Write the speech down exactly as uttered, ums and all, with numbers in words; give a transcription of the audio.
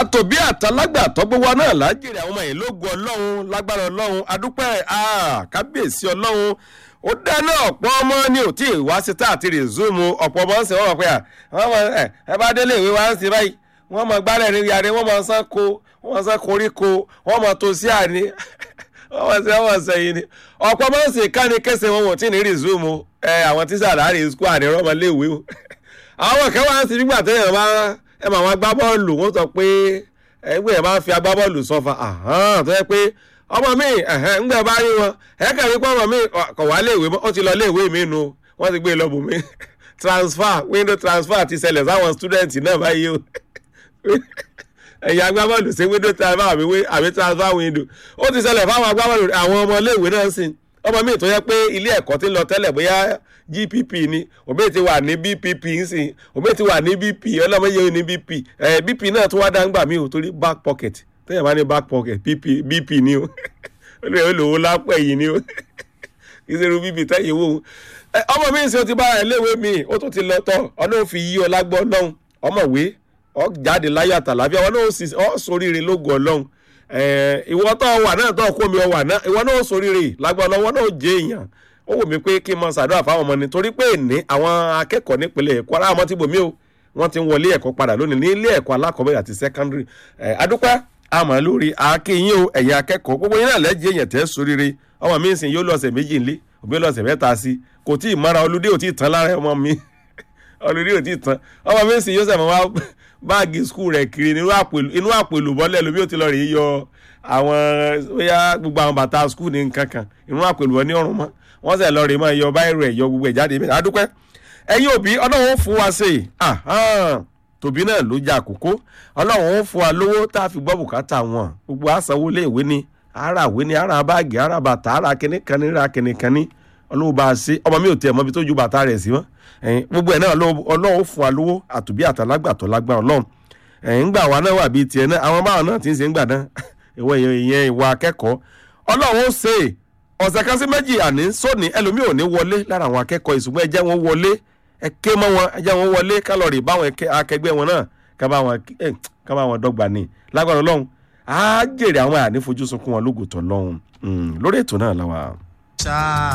àtòbí àtàlágbà tọ́gbó wa náà lájèrè àwọn ọmọ yìí lógo ọlọ́run lágbára ọlọ́run adúpẹ́ kábíyèsí ọlọ́run ó dáná ọ̀pọ̀ ọmọ ní òtí ìwá síta àti rìzúmù ọ̀pọ̀ ọmọ ń sè wọ́n mọ̀ pé ẹ bá délé ìwé wa ń sè báyìí wọ́n mọ̀ gbálẹ̀ ní yàrá wọ́n mọ̀ sán ko wọ́n mọ̀ sán koríko wọ́n mọ̀ tó sí àní wọ́n mọ̀ sí wọ́n mọ̀ sẹ́yìn ni ọ̀pọ̀ ọmọ ń sè káni kẹsẹ̀ wọn wọ́n tí ní rìzúmù àwọn tíṣà láàrin skul àní rọ́mọléèwé o àwọn kẹwàá ń sè nígbà tẹ́yàn bá ẹ máa wọn agbábọ́ọ̀lù wọ́n sọ pé ẹgbẹ́ ẹ̀ máa ń fi agbábọ́ọ̀lù sọ́fà tó yẹ pé ọmọ mi ńgbẹ́ bá rí wọn ẹ kẹ́rin pé ọmọ mi kò wá léèwé mọ́ ó ti lọ léèwé mi nu wọ́n ti gbé e lọ́bù mi transfer window transfer ti ṣẹlẹ̀ sáwọn student náà báyìí o ẹ̀yà agbábọ́ọ̀lù ṣe window transfer àbí transfer window ó ti ṣẹlẹ̀ fáwọn agbábọ́ọ̀lù àwọn ọmọ léèwé náà sì ọmọ mi tó yẹ pé ilé ẹ̀kọ́ ti lọ tẹ́lẹ̀ bóyá G P P ni òbí ti wà ní B P P nsìn òbí ti wà ní B P ọlọ́mọ yẹ ní B P ẹ̀ B P náà tún wá dáńgbà mí o torí back pocket tẹ́yẹ̀ bá ní back pocket B P B P ni o olùyẹ̀ olówó lápẹ̀ yìí ni o ìṣerú B P tẹ́yẹ̀ wò ó ọmọ mi nsìn ó ti bá ẹ̀ léwé mi ó tún ti lọ tọ́ ọlọ́run fi yí ọ lágbọ́ ọlọ́run ọmọwé ọ jáde láyọ̀ àtàlàfíà ọlọ́run ọ sóríire lógo ọlọ́run ìwọ tó wà náà tó kó mi ọ wà náà ìwọ náà sóríire lágbọ́ ọlọ́wọ́ náà jẹ́ èèyàn ó wù mí pé kí n mọ ṣàdúrà fáwọn ọmọ ni torí pé ní àwọn akẹ́kọ̀ọ́ nípínlẹ̀ Èkó ara àwọn tí bòmí o wọ́n ti ń wọlé ẹ̀kọ́ padà lónìí ní ilé ẹ̀kọ́ alákọ̀ọ́bẹ̀rẹ̀ àti secondary adúpẹ́ àmọ́ lórí akínyìn o ẹ̀yin akẹ́kọ̀ọ́ gbogbo yín náà lẹ́jẹ̀ èèyàn tẹ́ sóríire ọmọ mi ń sìn yóò lọ́sẹ̀ méjì ńlé òbí lọ́sẹ̀ mẹ́ta sí kò tí ì mọ́ra olùdé ò tí ì tán lára ọmọ mi olùdé ò tí ì tán ọmọ mi ń sìn yóò sẹ̀mọ́ wá báàgì skul rẹ̀ kiri inú àpèlú bọ́lẹ̀ lómi ò ti lọ rèé yọ àwọn bóyá gbogbo àwọn bàtà skul ní nǹkan kan inú àpèlú wọn ní ọ̀run mọ́ wọ́n sẹ̀ lọ rèé mọ́ ẹ̀yọ báyìí rẹ̀ yọ gbogbo ẹ̀ jáde bẹ́ẹ̀ adúpẹ́ ẹ̀yin òbí ọlọ́run ó fún wa ṣe tòbí náà ló jà àkókò ọlọ́run ó fún wa lówó tá a fi gbọ́ bùkátà wọn gbogbo àsanwó lé ìwé ni ara ìwé ni ara báàgì ara bàtà ara kìnìkan ní ra kìnìkan ní ọlọ́run bá a ṣe ọmọ mi ò tiẹ̀ mọ́ ibi tó ju bàtà rẹ̀ sí wọn gbogbo ẹ̀ náà ọlọ́run ó fún wa lówó àtòbí àtàlágbàtọ́ lágbára ọlọ́run ńgbà wa náà wà bíi tiẹ̀ náà àwọn báwọn náà ti ń ṣe ńgbà náà ìwọ ìyẹn ìwà akẹ́kọ̀ọ́ ọlọ́run ó ṣe ọ̀sẹ̀ kan sí méjì àní sóní ẹlòmíì ò ní wọlé lára àwọn akẹ́kọ̀ọ́ ìṣùgbọ́n ẹ jẹ́ wọn wọlé ẹ ké mọ́ wọn ẹ jẹ́ wọn wọlé kálọ̀rì báwọn akẹgbẹ́ wọn náà ká bá wọn dọ́gba ní lágbára ọlọ́run á jèrè àwọn ànífojúsùn kún wọn lógo tọ́ lọ́hùn lórí ètò náà làwà.